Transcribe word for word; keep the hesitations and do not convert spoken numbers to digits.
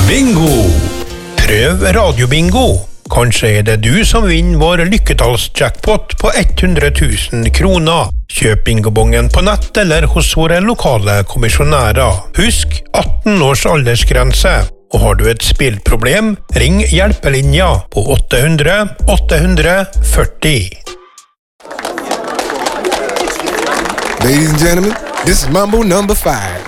Bingo! Prøv radiobingo. Kanskje er det du som vinner vår lykketallsjackpot på hundre tusen kroner. Kjøp bingobongen på nett eller hos våre lokale kommisjonærer. Husk atten års aldersgrense. Og har du et spillproblem, ring hjelpelinja på åtte hundre åtte hundre førti. Ladies and gentlemen, this is Mambo number five.